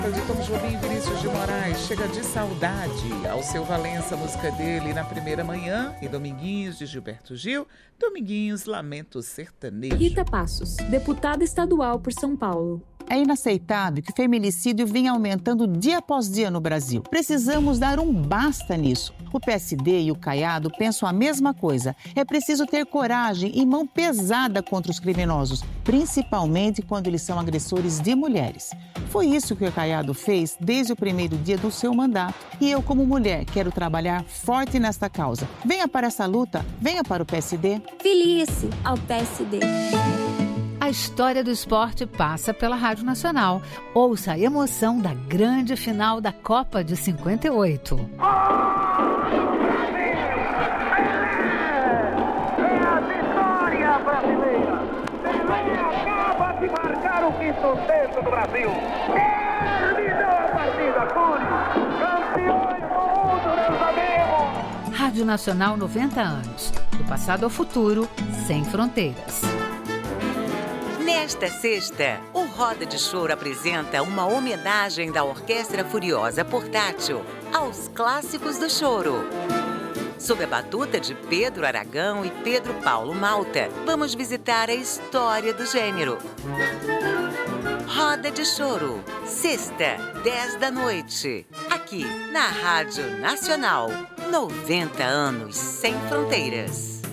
De Tom Jobim e Vinícius de Moraes, Chega de Saudade. Alceu Valença, música dele na Primeira Manhã, e Dominguinhos de Gilberto Gil, Dominguinhos, Lamento Sertanejo. Rita Passos, deputada estadual por São Paulo. É inaceitável que o feminicídio venha aumentando dia após dia no Brasil. Precisamos dar um basta nisso. O PSD e o Caiado pensam a mesma coisa. É preciso ter coragem e mão pesada contra os criminosos, principalmente quando eles são agressores de mulheres. Foi isso que o Caiado fez desde o primeiro dia do seu mandato. E eu, como mulher, quero trabalhar forte nesta causa. Venha para essa luta, venha para o PSD. Filie-se ao PSD. A história do esporte passa pela Rádio Nacional. Ouça a emoção da grande final da Copa de 58. É a vitória brasileira! Pelé acaba de marcar o quinto texto do Brasil! Terminou a partida, Túlio! Campeões do mundo, meus amigos! Rádio Nacional 90 anos. Do passado ao futuro, sem fronteiras. Nesta sexta, o Roda de Choro apresenta uma homenagem da Orquestra Furiosa Portátil aos clássicos do choro. Sob a batuta de Pedro Aragão e Pedro Paulo Malta, vamos visitar a história do gênero. Roda de Choro, sexta, 10 da noite, aqui na Rádio Nacional. 90 anos sem fronteiras.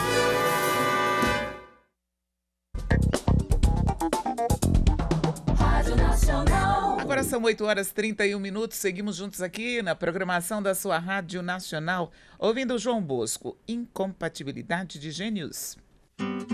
Agora são 8h31, seguimos juntos aqui na programação da sua Rádio Nacional, ouvindo o João Bosco, Incompatibilidade de Gênios.